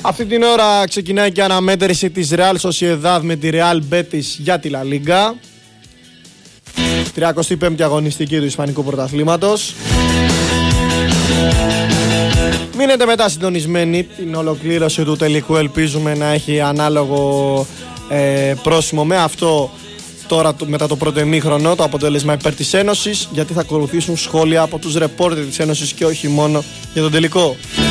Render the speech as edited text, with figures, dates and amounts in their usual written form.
Αυτή την ώρα ξεκινάει και αναμέτρηση της Real Sociedad με τη Real Betis για τη La Liga. 35η αγωνιστική του Ισπανικού Πρωταθλήματος. Μείνετε μετά συντονισμένοι. Την ολοκλήρωση του τελικού ελπίζουμε να έχει ανάλογο πρόσημο με αυτό τώρα μετά το πρώτο ημίχρονο, το αποτέλεσμα υπέρ της Ένωσης, γιατί θα ακολουθήσουν σχόλια από τους ρεπόρτερ της Ένωσης και όχι μόνο για τον τελικό.